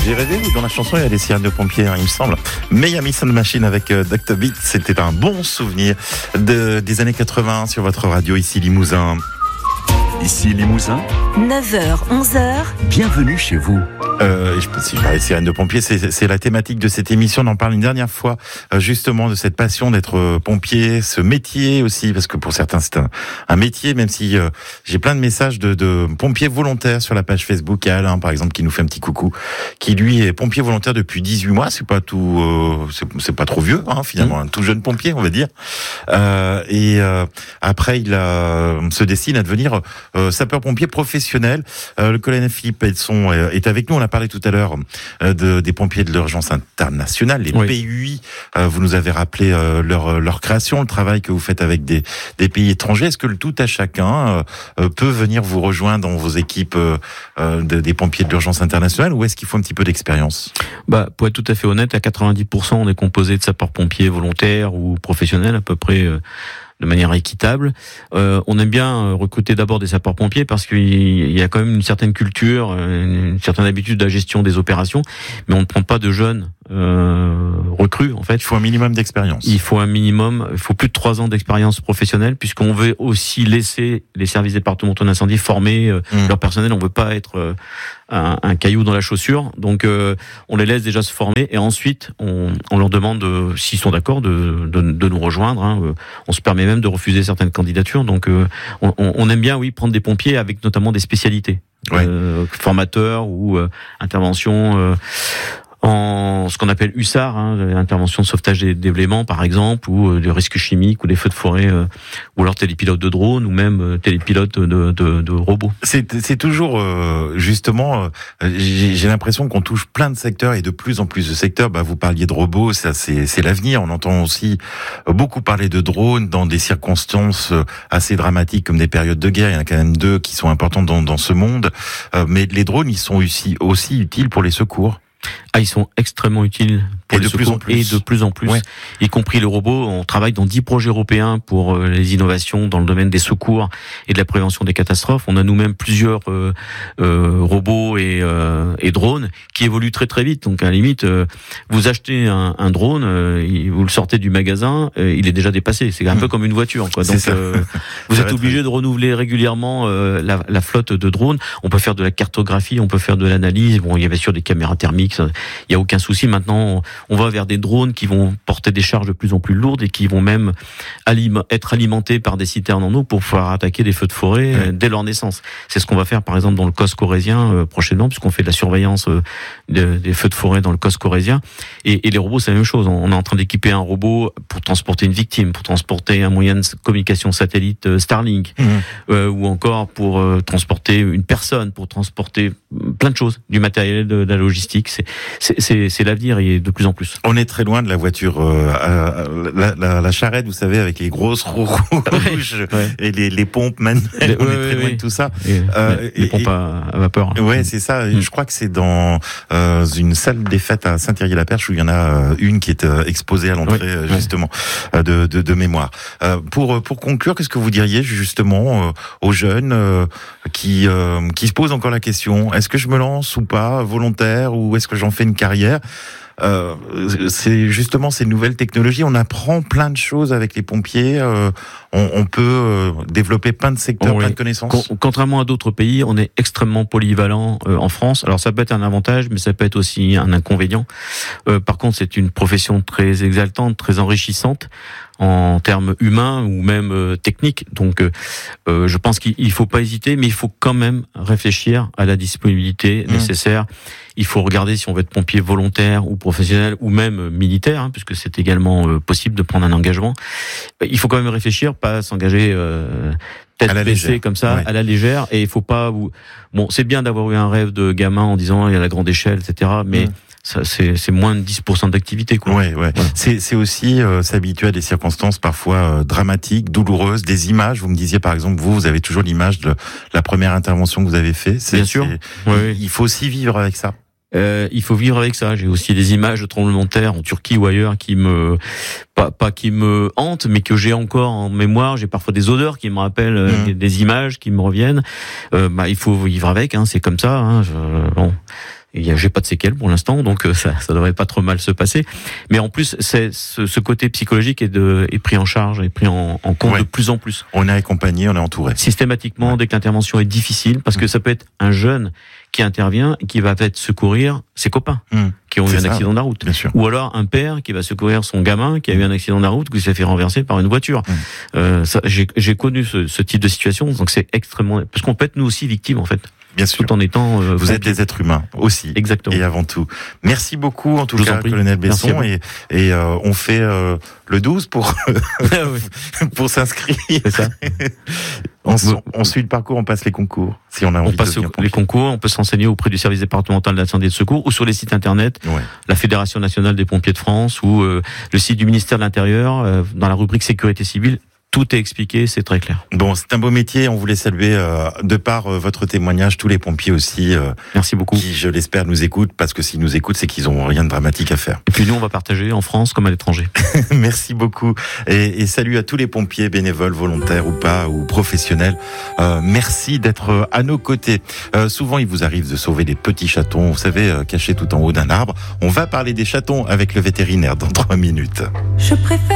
J'ai rêvé où dans la chanson il y a des sirènes de pompiers, il me semble. Miami Sound Machine avec Dr Beat, c'était un bon souvenir des années 80 sur votre radio, ici Limousin. Ici Limousin, 9h, 11h. bienvenue chez vous. Si je parlais de sirènes de pompiers, c'est la thématique de cette émission. On en parle une dernière fois, justement, de cette passion d'être pompier, ce métier aussi, parce que pour certains c'est un métier, même si j'ai plein de messages de pompiers volontaires sur la page Facebook. Il y a Alain, par exemple, qui nous fait un petit coucou, qui lui est pompier volontaire depuis 18 mois. C'est pas tout, c'est pas trop vieux, hein, finalement, un tout jeune pompier, on va dire. Après, il se destine à devenir sapeur-pompier professionnel. Le colonel Philippe Edson est avec nous. On a parlé tout à l'heure des pompiers de l'urgence internationale, les PUI. Vous nous avez rappelé leur création, le travail que vous faites avec des pays étrangers. Est-ce que le tout à chacun peut venir vous rejoindre dans vos équipes des pompiers de l'urgence internationale, ou est-ce qu'il faut un petit peu d'expérience? Pour être tout à fait honnête, à 90%, on est composé de sapeurs-pompiers volontaires ou professionnels, à peu près de manière équitable. On aime bien recruter d'abord des sapeurs-pompiers parce qu'il y a quand même une certaine culture, une certaine habitude de la gestion des opérations, mais on ne prend pas de jeunes recrues, en fait. Il faut un minimum d'expérience. Il faut plus de 3 ans d'expérience professionnelle, puisqu'on veut aussi laisser les services départementaux d'incendie former leur personnel. On veut pas être un caillou dans la chaussure, donc on les laisse déjà se former, et ensuite on leur demande, s'ils sont d'accord, de nous rejoindre, hein. On se permet même de refuser certaines candidatures, donc on aime bien prendre des pompiers avec notamment des spécialités, formateurs ou intervention en ce qu'on appelle USAR, intervention de sauvetage des déblaiements par exemple, ou de risques chimiques, ou des feux de forêt, ou alors télépilote de drone, ou même télépilote de robots. C'est toujours justement, j'ai l'impression qu'on touche plein de secteurs, et de plus en plus de secteurs. Vous parliez de robots, ça c'est l'avenir. On entend aussi beaucoup parler de drones dans des circonstances assez dramatiques comme des périodes de guerre. Il y en a quand même 2 qui sont importantes dans ce monde, mais les drones, ils sont aussi utiles pour les secours. Ils sont extrêmement utiles pour les secours, et de plus en plus, y compris le robot. On travaille dans 10 projets européens pour les innovations dans le domaine des secours et de la prévention des catastrophes. On a nous-mêmes plusieurs robots et drones qui évoluent très très vite. Donc à la limite, vous achetez un drone, vous le sortez du magasin, il est déjà dépassé. C'est un peu comme une voiture, quoi. Donc vous êtes obligé de renouveler régulièrement la flotte de drones. On peut faire de la cartographie, on peut faire de l'analyse. Bon, il y avait sûr des caméras thermiques. Il y a aucun souci. Maintenant, on va vers des drones qui vont porter des charges de plus en plus lourdes et qui vont même être alimentés par des citernes en eau pour pouvoir attaquer des feux de forêt dès leur naissance. C'est ce qu'on va faire par exemple dans le COS corrézien prochainement, puisqu'on fait de la surveillance des feux de forêt dans le COS corrézien. Et les robots, c'est la même chose. On est en train d'équiper un robot pour transporter une victime, pour transporter un moyen de communication satellite Starlink, ou encore pour transporter une personne, pour transporter plein de choses, du matériel, de la logistique. C'est l'avenir, et de plus en plus. On est très loin de la voiture, la charrette, vous savez, avec les grosses roues rouges et les pompes manuelles. On est très loin de tout ça. Les pompes à vapeur. C'est ça. Je crois que c'est dans une salle des fêtes à Saint-Thierry-la-Perche où il y en a une qui est exposée à l'entrée, justement, de mémoire. Pour conclure, qu'est-ce que vous diriez justement aux jeunes qui se posent encore la question: est-ce que je me lance ou pas, volontaire, ou est-ce que j'en fais une carrière? C'est justement ces nouvelles technologies. On apprend plein de choses avec les pompiers. On peut développer plein de secteurs, plein de connaissances. Contrairement à d'autres pays, on est extrêmement polyvalent en France. Alors ça peut être un avantage, mais ça peut être aussi un inconvénient. Par contre, c'est une profession très exaltante, très enrichissante en termes humains ou même techniques. Donc je pense qu'il faut pas hésiter, mais il faut quand même réfléchir à la disponibilité nécessaire. Il faut regarder si on veut être pompier volontaire ou professionnel, ou même militaire, puisque c'est également possible de prendre un engagement. Il faut quand même réfléchir, pas s'engager tête baissée comme ça, à la légère. Et il faut pas... Bon, c'est bien d'avoir eu un rêve de gamin en disant il y a la grande échelle, etc. Mais ça, c'est moins de 10% d'activité, quoi. Voilà. C'est aussi s'habituer à des circonstances parfois dramatiques, douloureuses, des images. Vous me disiez par exemple, vous avez toujours l'image de la première intervention que vous avez fait. Bien sûr. Il faut aussi vivre avec ça. Il faut vivre avec ça. J'ai aussi des images de tremblements de terre en Turquie ou ailleurs qui pas qui me hantent, mais que j'ai encore en mémoire. J'ai parfois des odeurs qui me rappellent des images qui me reviennent. Il faut vivre avec, c'est comme ça. Bon. Et j'ai pas de séquelles pour l'instant, donc ça devrait pas trop mal se passer. Mais en plus, c'est ce côté psychologique est pris en charge, est pris en compte de plus en plus. On est accompagné, on est entouré. Systématiquement, dès que l'intervention est difficile, parce que ça peut être un jeune qui intervient et qui va peut-être secourir ses copains qui ont eu un accident de la route. Ou alors un père qui va secourir son gamin qui a eu un accident de la route, qui s'est fait renverser par une voiture. J'ai connu ce type de situation, donc c'est extrêmement... Parce qu'on peut être nous aussi victimes, en fait. Bien sûr. Tout en étant... vous êtes des êtres humains aussi. Exactement. Et avant tout. Merci beaucoup, en tout cas, colonel Besson. Et on fait le 12 pour s'inscrire. C'est ça. On suit le parcours, on passe les concours. Si on a envie on passe les concours, on peut s'enseigner auprès du service départemental d'incendie et de secours ou sur les sites internet, la Fédération nationale des pompiers de France ou le site du ministère de l'Intérieur, dans la rubrique sécurité civile. Tout est expliqué, c'est très clair. Bon, c'est un beau métier. On voulait saluer, de par votre témoignage, tous les pompiers aussi. Merci beaucoup. Qui, je l'espère, nous écoutent, parce que s'ils nous écoutent, c'est qu'ils ont rien de dramatique à faire. Et puis nous, on va partager en France comme à l'étranger. Merci beaucoup. Et salut à tous les pompiers, bénévoles, volontaires ou pas, ou professionnels. Merci d'être à nos côtés. Souvent, il vous arrive de sauver des petits chatons, vous savez, cachés tout en haut d'un arbre. On va parler des chatons avec le vétérinaire dans 3 minutes. Je préfère